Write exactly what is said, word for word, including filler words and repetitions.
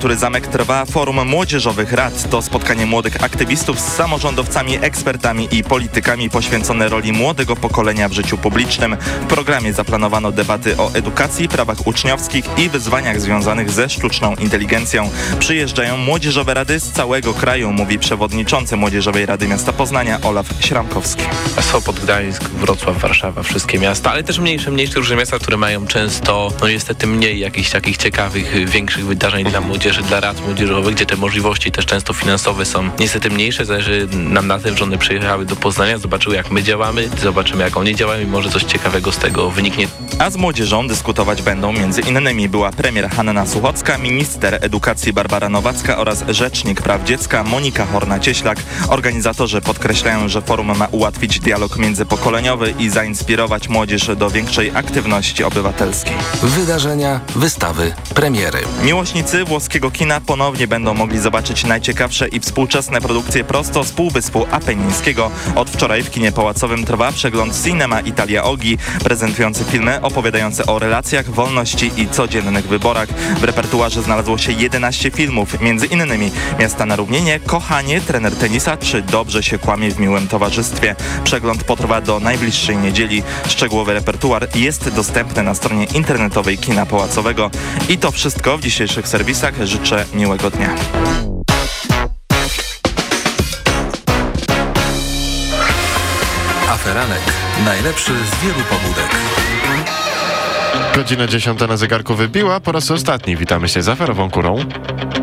Który zamek trwa Forum Młodzieżowych Rad. To spotkanie młodych aktywistów z samorządowcami, ekspertami i politykami poświęcone roli młodego pokolenia w życiu publicznym. W programie zaplanowano debaty o edukacji, prawach uczniowskich i wyzwaniach związanych ze sztuczną inteligencją. Przyjeżdżają młodzieżowe rady z całego kraju, mówi przewodniczący Młodzieżowej Rady Miasta Poznania Olaf Śramkowski. Sopot, Gdańsk, Wrocław, Warszawa, wszystkie miasta, ale też mniejsze, mniejsze różne miasta, które mają często, no niestety mniej jakichś takich ciekawych, większych wydarzeń dla młodzieży, dla rad młodzieżowych, gdzie te możliwości też często finansowe są niestety mniejsze. Zależy nam na tym, że one przyjechały do Poznania, zobaczyły jak my działamy, zobaczymy jak oni działają i może coś ciekawego z tego wyniknie. A z młodzieżą dyskutować będą między innymi była premier Hanna Suchocka, minister edukacji Barbara Nowacka oraz rzecznik praw dziecka Monika Horna-Cieślak. Organizatorzy podkreślają, że forum ma ułatwić dialog międzypokoleniowy i zainspirować młodzież do większej aktywności obywatelskiej. Wydarzenia, wystawy, premiery. Miłośnicy włoskiego kina ponownie będą mogli zobaczyć najciekawsze i współczesne produkcje prosto z Półwyspu Apenińskiego. Od wczoraj w kinie pałacowym trwa przegląd Cinema Italia Ogi, prezentujący filmy opowiadające o relacjach, wolności i codziennych wyborach. W repertuarze znalazło się jedenaście filmów, między innymi Miasta na równinie, Kochanie, Trener tenisa czy Dobrze się kłamie w miłym towarzystwie. Przegląd potrwa do najbliższej niedzieli. Szczegółowy repertuar jest dostępny na stronie internetowej Kina Pałacowego. I to wszystko w dzisiejszych serwisach. Życzę miłego dnia. Aferanek. Najlepszy z wielu pobudek. Godzina dziesiąta na zegarku wybiła, po raz ostatni witamy się z aferową kurą.